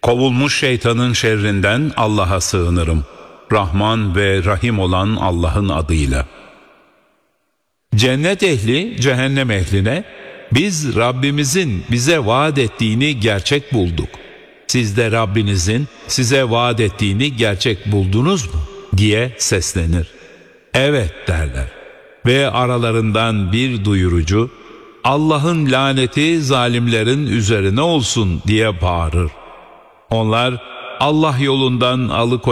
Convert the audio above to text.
Kovulmuş şeytanın şerrinden Allah'a sığınırım. Rahman ve Rahim olan Allah'ın adıyla. Cennet ehli cehennem ehline, biz Rabbimizin bize vaat ettiğini gerçek bulduk. Siz de Rabbinizin size vaat ettiğini gerçek buldunuz mu diye seslenir. Evet derler. Ve aralarından bir duyurucu, Allah'ın laneti zalimlerin üzerine olsun diye bağırır. Onlar Allah yolundan alıkoyan